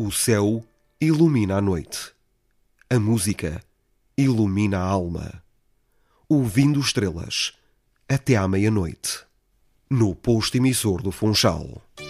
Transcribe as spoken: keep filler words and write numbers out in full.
O céu ilumina a noite. A música ilumina a alma. Ouvindo estrelas até à meia-noite. No posto emissor do Funchal.